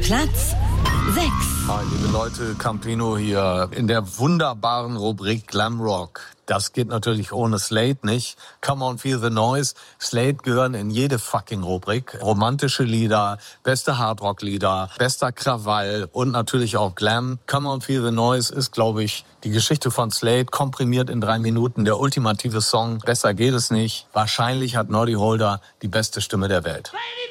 Platz 6. Hi, liebe Leute, Campino hier in der wunderbaren Rubrik Glam Rock. Das geht natürlich ohne Slade nicht. Come on, feel the noise. Slade gehören in jede fucking Rubrik. Romantische Lieder, beste Hardrock-Lieder, bester Krawall und natürlich auch Glam. Come on, feel the noise ist, glaube ich, die Geschichte von Slade, komprimiert in 3 Minuten. Der ultimative Song. Besser geht es nicht. Wahrscheinlich hat Noddy Holder die beste Stimme der Welt.